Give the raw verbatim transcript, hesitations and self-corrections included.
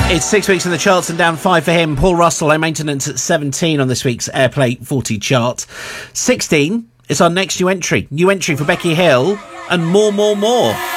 It's six weeks in the charts and down five for him. Paul Russell, Low Maintenance at seventeen on this week's Airplay forty chart. sixteen is our next new entry. New entry for Becky Hill and More, More, More.